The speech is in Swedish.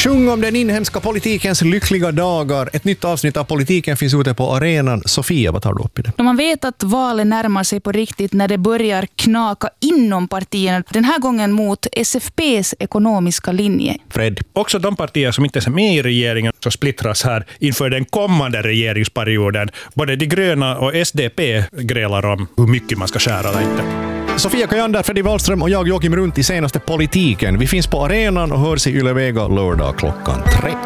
Sjung om den inhemska politikens lyckliga dagar. Ett nytt avsnitt av Politiken finns ute på arenan. Sofia, vad tar du upp i det? Man vet att valet närmar sig på riktigt när det börjar knaka inom partierna. Den här gången mot SFP:s ekonomiska linje. Fred? Också de partier som inte är med i regeringen så splittras här inför den kommande regeringsperioden. Både de gröna och SDP grälar om hur mycket man ska skära eller inte. Sofia Kajander, Freddy Wallström och jag Joakim Runt i senaste Politiken. Vi finns på arenan och hörs i Yle Vega lördag klockan 3.